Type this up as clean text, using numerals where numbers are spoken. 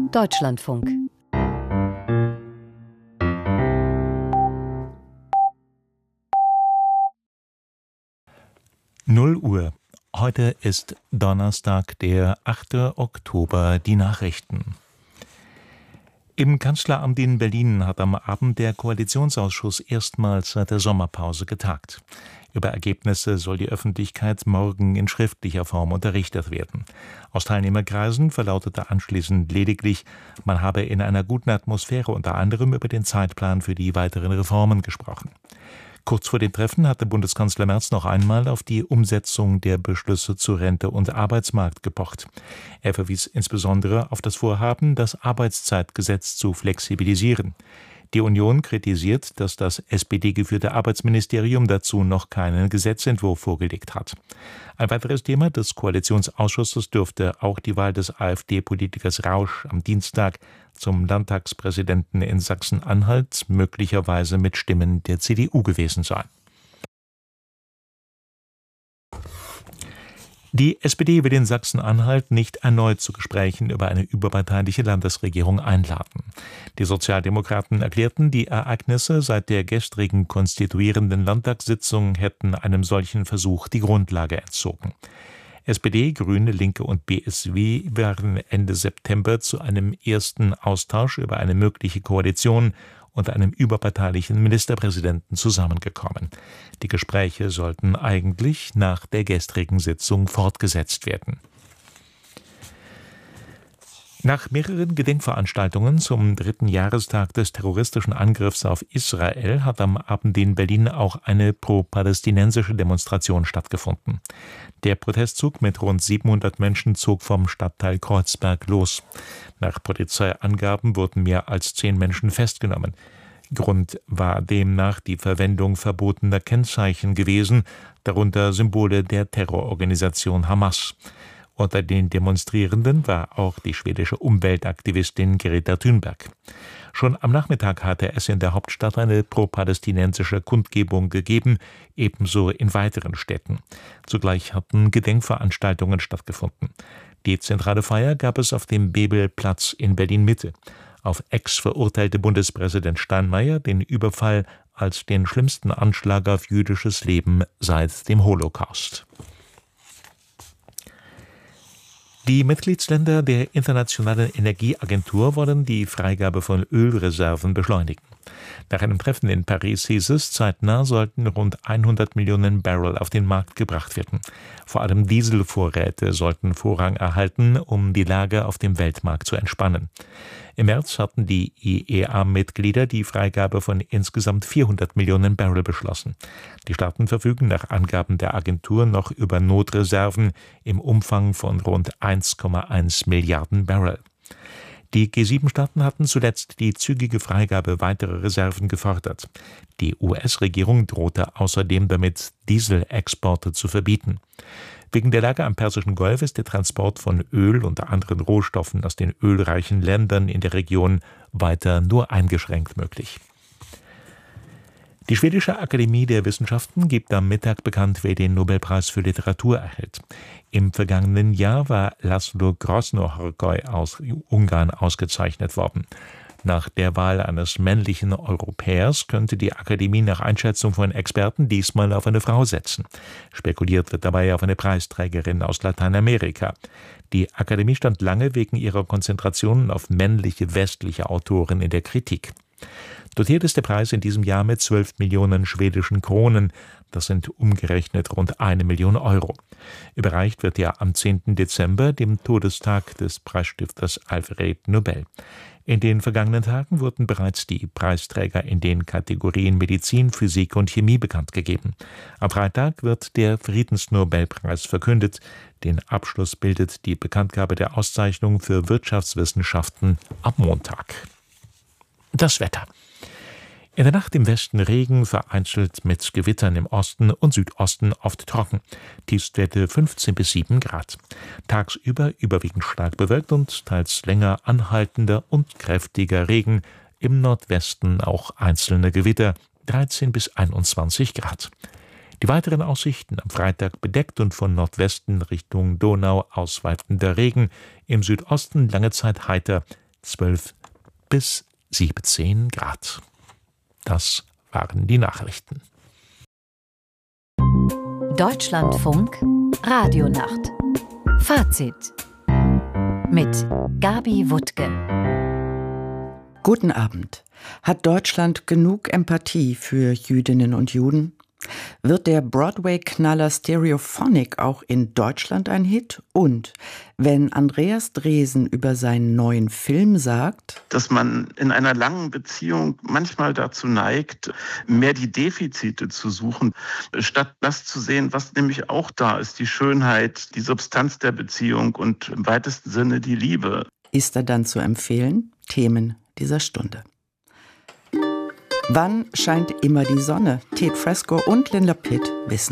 Deutschlandfunk. Null Uhr. Heute ist Donnerstag, der 8. Oktober, die Nachrichten. Im Kanzleramt in Berlin hat am Abend der Koalitionsausschuss erstmals seit der Sommerpause getagt. Über Ergebnisse soll die Öffentlichkeit morgen in schriftlicher Form unterrichtet werden. Aus Teilnehmerkreisen verlautete anschließend lediglich, man habe in einer guten Atmosphäre unter anderem über den Zeitplan für die weiteren Reformen gesprochen. Kurz vor dem Treffen hatte Bundeskanzler Merz noch einmal auf die Umsetzung der Beschlüsse zu Rente und Arbeitsmarkt gepocht. Er verwies insbesondere auf das Vorhaben, das Arbeitszeitgesetz zu flexibilisieren. Die Union kritisiert, dass das SPD-geführte Arbeitsministerium dazu noch keinen Gesetzentwurf vorgelegt hat. Ein weiteres Thema des Koalitionsausschusses dürfte auch die Wahl des AfD-Politikers Rausch am Dienstag zum Landtagspräsidenten in Sachsen-Anhalt möglicherweise mit Stimmen der CDU gewesen sein. Die SPD will in Sachsen-Anhalt nicht erneut zu Gesprächen über eine überparteiliche Landesregierung einladen. Die Sozialdemokraten erklärten, die Ereignisse seit der gestrigen konstituierenden Landtagssitzung hätten einem solchen Versuch die Grundlage entzogen. SPD, Grüne, Linke und BSW waren Ende September zu einem ersten Austausch über eine mögliche Koalition und einem überparteilichen Ministerpräsidenten zusammengekommen. Die Gespräche sollten eigentlich nach der gestrigen Sitzung fortgesetzt werden. Nach mehreren Gedenkveranstaltungen zum 3. Jahrestag des terroristischen Angriffs auf Israel hat am Abend in Berlin auch eine pro-palästinensische Demonstration stattgefunden. Der Protestzug mit rund 700 Menschen zog vom Stadtteil Kreuzberg los. Nach Polizeiangaben wurden mehr als 10 Menschen festgenommen. Grund war demnach die Verwendung verbotener Kennzeichen gewesen, darunter Symbole der Terrororganisation Hamas. Unter den Demonstrierenden war auch die schwedische Umweltaktivistin Greta Thunberg. Schon am Nachmittag hatte es in der Hauptstadt eine pro-palästinensische Kundgebung gegeben, ebenso in weiteren Städten. Zugleich hatten Gedenkveranstaltungen stattgefunden. Die zentrale Feier gab es auf dem Bebelplatz in Berlin-Mitte. Auf Ex verurteilte Bundespräsident Steinmeier den Überfall als den schlimmsten Anschlag auf jüdisches Leben seit dem Holocaust. Die Mitgliedsländer der Internationalen Energieagentur wollen die Freigabe von Ölreserven beschleunigen. Nach einem Treffen in Paris hieß es, zeitnah sollten rund 100 Millionen Barrel auf den Markt gebracht werden. Vor allem Dieselvorräte sollten Vorrang erhalten, um die Lage auf dem Weltmarkt zu entspannen. Im März hatten die IEA-Mitglieder die Freigabe von insgesamt 400 Millionen Barrel beschlossen. Die Staaten verfügen nach Angaben der Agentur noch über Notreserven im Umfang von rund 1,1 Milliarden Barrel. Die G7-Staaten hatten zuletzt die zügige Freigabe weiterer Reserven gefordert. Die US-Regierung drohte außerdem damit, Dieselexporte zu verbieten. Wegen der Lage am Persischen Golf ist der Transport von Öl und anderen Rohstoffen aus den ölreichen Ländern in der Region weiter nur eingeschränkt möglich. Die Schwedische Akademie der Wissenschaften gibt am Mittag bekannt, wer den Nobelpreis für Literatur erhält. Im vergangenen Jahr war László Krasznahorkai aus Ungarn ausgezeichnet worden. Nach der Wahl eines männlichen Europäers könnte die Akademie nach Einschätzung von Experten diesmal auf eine Frau setzen. Spekuliert wird dabei auf eine Preisträgerin aus Lateinamerika. Die Akademie stand lange wegen ihrer Konzentration auf männliche westliche Autoren in der Kritik. Dotiert ist der Preis in diesem Jahr mit 12 Millionen schwedischen Kronen. Das sind umgerechnet rund 1 Million Euro. Überreicht wird er am 10. Dezember, dem Todestag des Preisstifters Alfred Nobel. In den vergangenen Tagen wurden bereits die Preisträger in den Kategorien Medizin, Physik und Chemie bekannt gegeben. Am Freitag wird der Friedensnobelpreis verkündet. Den Abschluss bildet die Bekanntgabe der Auszeichnung für Wirtschaftswissenschaften am Montag. Das Wetter. In der Nacht im Westen Regen, vereinzelt mit Gewittern im Osten und Südosten oft trocken. Tiefstwerte 15 bis 7 Grad. Tagsüber überwiegend stark bewölkt und teils länger anhaltender und kräftiger Regen. Im Nordwesten auch einzelne Gewitter, 13 bis 21 Grad. Die weiteren Aussichten: am Freitag bedeckt und von Nordwesten Richtung Donau ausweitender Regen. Im Südosten lange Zeit heiter. 12 bis 17 Grad. Das waren die Nachrichten. Deutschlandfunk Radionacht. Fazit mit Gabi Wuttke. Guten Abend. Hat Deutschland genug Empathie für Jüdinnen und Juden? Wird der Broadway-Knaller Stereophonic auch in Deutschland ein Hit? Und wenn Andreas Dresen über seinen neuen Film sagt, dass man in einer langen Beziehung manchmal dazu neigt, mehr die Defizite zu suchen, statt das zu sehen, was nämlich auch da ist, die Schönheit, die Substanz der Beziehung und im weitesten Sinne die Liebe. Ist er dann zu empfehlen? Themen dieser Stunde. Wann scheint immer die Sonne? Ted Fresco und Linda Pitt wissen